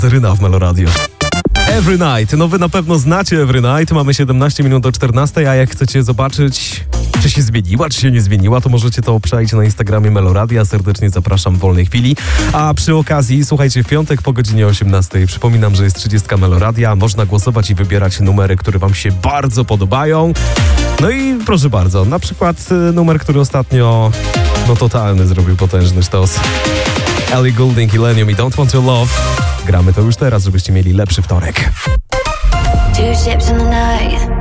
Seryna w Meloradio. Every Night. No wy na pewno znacie Every Night. Mamy 17 minut do 14, a jak chcecie zobaczyć, czy się zmieniła, czy się nie zmieniła, to możecie to obczaić na Instagramie Meloradia. Serdecznie zapraszam w wolnej chwili. A przy okazji, słuchajcie, w piątek po godzinie 18 przypominam, że jest 30 Meloradia. Można głosować i wybierać numery, które wam się bardzo podobają. No i proszę bardzo, na przykład numer, który ostatnio, totalny zrobił potężny sztos. Ellie Goulding, Illenium i Don't Want Your Love. Gramy to już teraz, żebyście mieli lepszy wtorek. Two ships in the night.